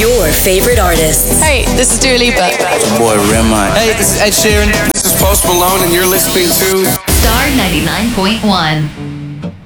Your favorite artists. Hey, this is Dua Lipa. It's your boy Rema. Hey, this is Ed Sheeran. This is Post Malone, and you're listening to Star 99.1.